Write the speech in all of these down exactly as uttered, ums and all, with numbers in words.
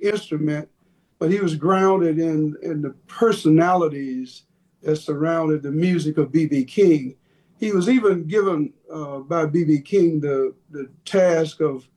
instrument, but he was grounded in, in the personalities that surrounded the music of B B. King. He was even given uh, by B B. King the, the task of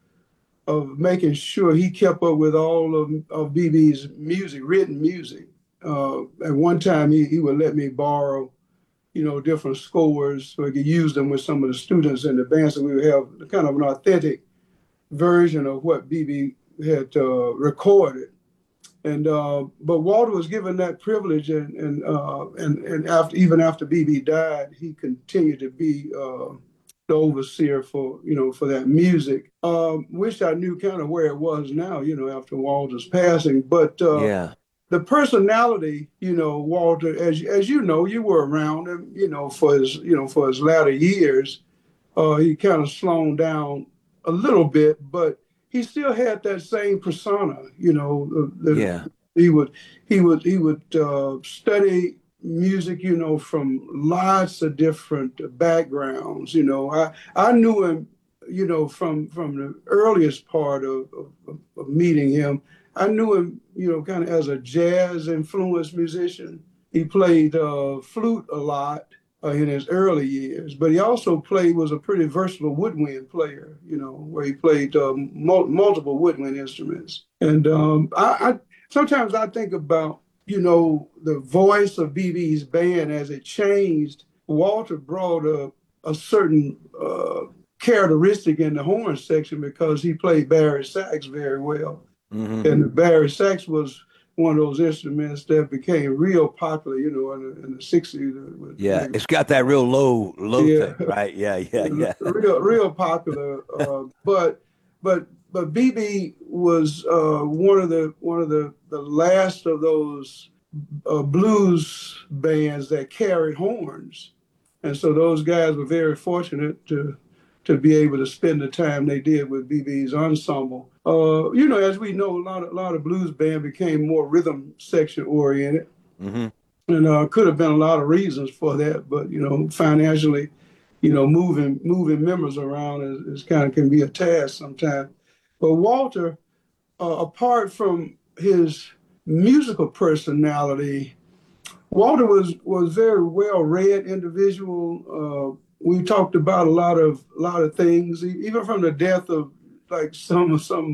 of making sure he kept up with all of, of B B's music, written music. Uh, at one time, he, he would let me borrow, you know, different scores so he could use them with some of the students in the band. So we would have kind of an authentic version of what B B had uh, recorded. And uh, but Walter was given that privilege, and and uh, and and after even after B B died, he continued to be uh, the overseer for you know for that music. Um, wish I knew kind of where it was now, you know, after Walter's passing. But uh, Yeah. the personality, you know, Walter, as as you know, you were around him, you know, for his you know for his latter years. Uh, he kind of slowed down a little bit, but he still had that same persona. You know, the, Yeah. the, he would he would he would uh, study music. You know, from lots of different backgrounds. You know, I I knew him. You know, from from the earliest part of, of, of meeting him, I knew him. You know, kind of as a jazz influenced musician. He played uh, flute a lot uh, in his early years, but he also played was a pretty versatile woodwind player. You know, where he played um, mul- multiple woodwind instruments. And um, I, I sometimes I think about you know the voice of B B's band as it changed. Walter brought a a certain uh, characteristic in the horn section because he played Barry sax very well, Hmm. and the Barry sax was one of those instruments that became real popular, you know, in the, in the sixties. With, Yeah. with, It's got that real low, low yeah, thing, right? Yeah. Yeah. Yeah. real, real popular. Uh, but, but, but B B was uh, one of the one of the the last of those uh, blues bands that carried horns, and so those guys were very fortunate to to be able to spend the time they did with B B's ensemble. Uh, you know, as we know, a lot of a lot of blues band became more rhythm section oriented, Hmm. and uh, could have been a lot of reasons for that. But you know, financially, you know, moving moving members around is, is kind of can be a task sometimes. But Walter, uh, apart from his musical personality, Walter was was very well read individual. Uh, we talked about a lot of a lot of things, e- even from the death of like some some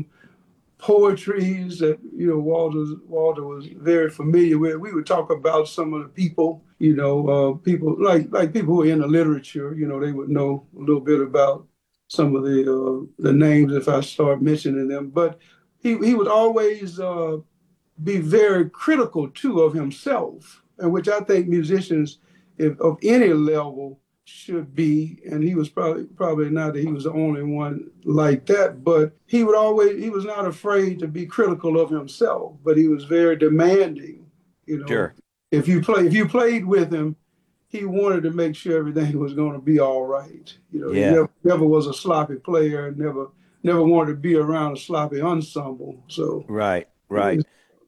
poetries that you know Walter Walter was very familiar with. We would talk about some of the people, you know, uh, people like like people who are in the literature. You know, they would know a little bit about some of the uh, the names if I start mentioning them. But he he would always uh, be very critical too of himself, and which I think musicians, if of any level, should be. And he was probably probably not that he was the only one like that, but he would always he was not afraid to be critical of himself, but he was very demanding. You know, Sure. if you play if you played with him, he wanted to make sure everything was going to be all right. You know, he Yeah. never never was a sloppy player, and never never wanted to be around a sloppy ensemble. So. Right. Right.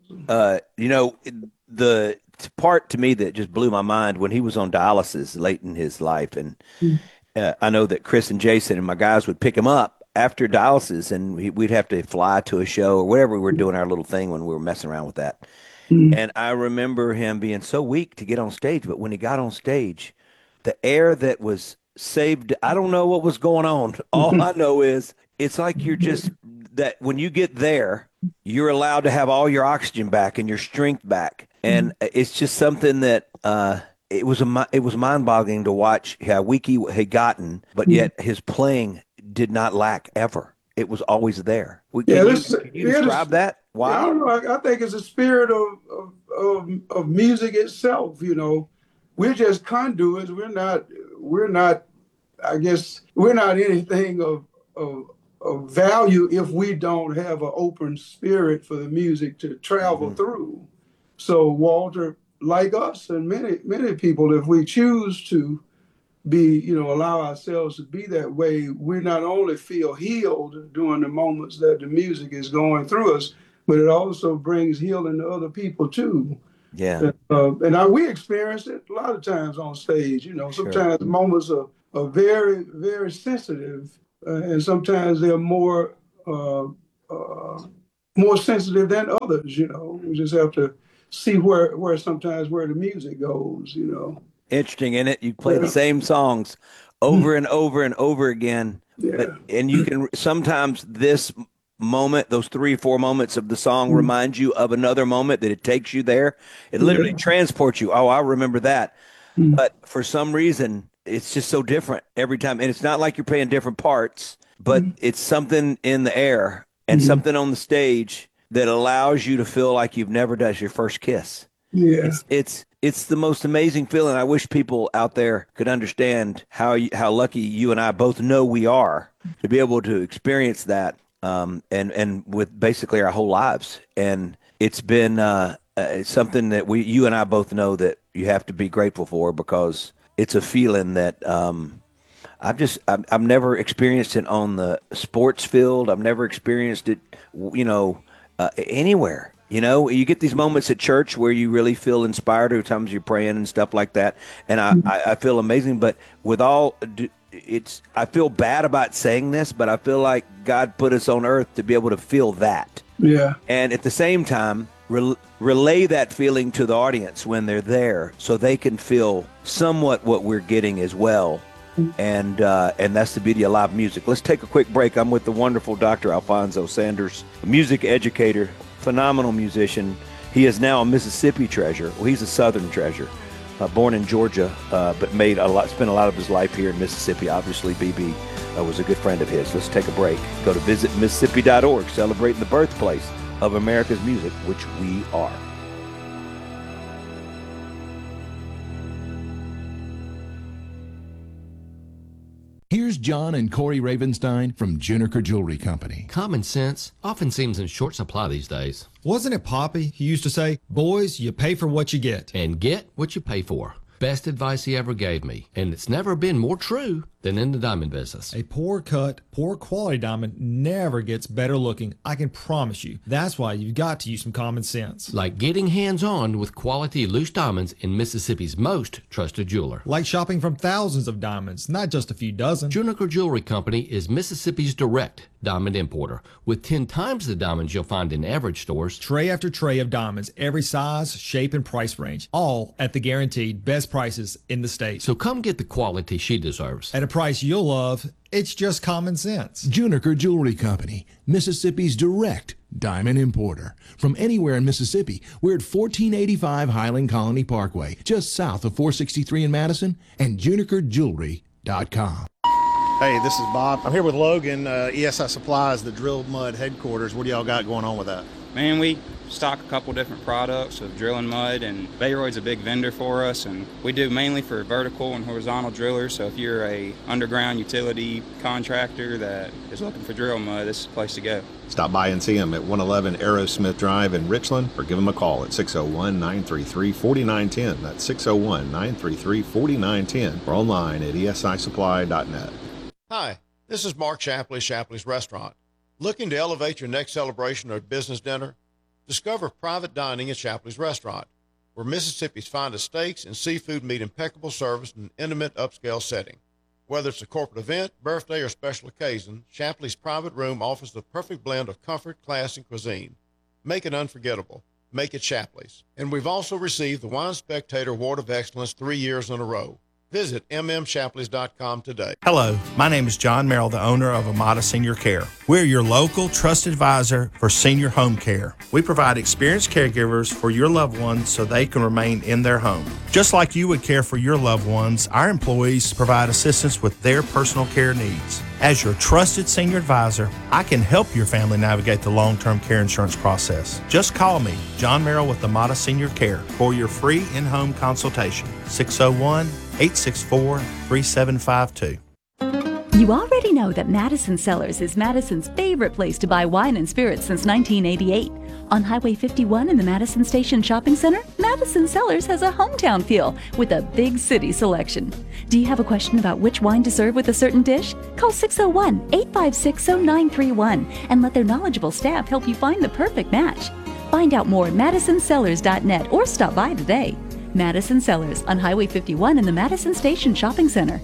Uh, you know, the part to me that just blew my mind when he was on dialysis late in his life, and uh, I know that Chris and Jason and my guys would pick him up after dialysis, and we- we'd have to fly to a show or whatever we were doing our little thing when we were messing around with that. And I remember him being so weak to get on stage, but when he got on stage, the air that was saved, I don't know what was going on. All I know is it's like you're just that when you get there, you're allowed to have all your oxygen back and your strength back. And it's just something that uh it was a mi- it was mind-boggling to watch how weak he had gotten, but yet his playing did not lack ever. It was always there. We- Yeah, Can you this can you yeah, describe this, that? yeah, I Why? don't know. I, I think it's the spirit of, of of of music itself. You know, we're just conduits. We're not. We're not. I guess we're not anything of of of value if we don't have an open spirit for the music to travel Hmm. through. So Walter, like us and many many people, if we choose to be, you know, allow ourselves to be that way, we not only feel healed during the moments that the music is going through us, but it also brings healing to other people too. Yeah, And, uh, and I, we experience it a lot of times on stage. You know, sure. sometimes moments are, are very, very sensitive, uh, and sometimes they're more uh, uh, more sensitive than others. You know, we just have to see where where sometimes where the music goes. You know. Interesting, isn't it? You play the Yeah. same songs over and over and over again, but Yeah. and you can sometimes this moment, those three, four moments of the song remind you of another moment that it takes you there. It literally Yeah. transports you. Oh, I remember that. Mm. But for some reason, it's just so different every time. And it's not like you're playing different parts, but it's something in the air and Mhm. something on the stage that allows you to feel like you've never done your first kiss. Yeah. It's it's it's the most amazing feeling. I wish people out there could understand how you, how lucky you and I both know we are to be able to experience that, um, and and with basically our whole lives. And it's been uh, uh, it's something that we you and I both know that you have to be grateful for because it's a feeling that um, I've just I've, I've never experienced it on the sports field. I've never experienced it, you know, uh, anywhere. You know, you get these moments at church where you really feel inspired. Or times you're praying and stuff like that, and I, I, I feel amazing. But with all, it's I feel bad about saying this, but I feel like God put us on earth to be able to feel that, Yeah. and at the same time, rel relay that feeling to the audience when they're there, so they can feel somewhat what we're getting as well. And uh, and that's the beauty of live music. Let's take a quick break. I'm with the wonderful Doctor Alfonso Sanders, a music educator, phenomenal musician. He is now a Mississippi treasure. Well, he's a Southern treasure, uh, born in Georgia, uh, but made a lot, spent a lot of his life here in Mississippi. Obviously, B B uh, was a good friend of his. Let's take a break. Go to visit Mississippi dot org, celebrating the birthplace of America's music, which we are. Here's John and Corey Ravenstein from Juniker Jewelry Company. Common sense often seems in short supply these days. Wasn't it Poppy who used to say, boys, you pay for what you get? And get what you pay for. Best advice he ever gave me. And it's never been more true than in the diamond business. A poor cut, poor quality diamond never gets better looking, I can promise you. That's why you've got to use some common sense. Like getting hands-on with quality loose diamonds in Mississippi's most trusted jeweler. Like shopping from thousands of diamonds, not just a few dozen. Juniker Jewelry Company is Mississippi's direct diamond importer, with ten times the diamonds you'll find in average stores. Tray after tray of diamonds, every size, shape, and price range, all at the guaranteed best prices in the state. So come get the quality she deserves. At a price you'll love, it's just common sense. Juniker Jewelry Company, Mississippi's direct diamond importer. From anywhere in Mississippi, we're at fourteen eighty-five Highland Colony Parkway, just south of four sixty-three in Madison, and juniker jewelry dot com. Hey, this is Bob. I'm here with Logan, uh, E S I Supplies, the Drilled Mud headquarters. What do y'all got going on with that? Man, we stock a couple different products of drilling mud, and Bayroid's a big vendor for us, and we do mainly for vertical and horizontal drillers. So if you're a underground utility contractor that is looking for drill mud, this is the place to go. Stop by and see them at one eleven Aerosmith Drive in Richland, or give them a call at six oh one, nine three three, four nine one oh. That's six oh one, nine three three, four nine one oh, or online at E S I supply dot net. Hi, this is Mark Shapley, Shapley's Restaurant. Looking to elevate your next celebration or business dinner? Discover private dining at Shapley's Restaurant, where Mississippi's finest steaks and seafood meet impeccable service in an intimate upscale setting. Whether it's a corporate event, birthday, or special occasion, Shapley's private room offers the perfect blend of comfort, class, and cuisine. Make it unforgettable. Make it Shapley's. And we've also received the Wine Spectator Award of Excellence three years in a row. Visit m m shapleys dot com today. Hello, my name is John Merrill, the owner of Amada Senior Care. We're your local trusted advisor for senior home care. We provide experienced caregivers for your loved ones so they can remain in their home. Just like you would care for your loved ones, our employees provide assistance with their personal care needs. As your trusted senior advisor, I can help your family navigate the long-term care insurance process. Just call me, John Merrill with Amada Senior Care, for your free in-home consultation. six oh one, eight six four, three seven five two. You already know that Madison Cellars is Madison's favorite place to buy wine and spirits since nineteen eighty-eight. On Highway fifty-one in the Madison Station Shopping Center, Madison Cellars has a hometown feel with a big city selection. Do you have a question about which wine to serve with a certain dish? Call six oh one, eight five six, oh nine three one and let their knowledgeable staff help you find the perfect match. Find out more at madison cellars dot net or stop by today. Madison Cellars on Highway fifty-one in the Madison Station Shopping Center.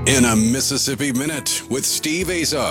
In a Mississippi Minute with Steve Azar.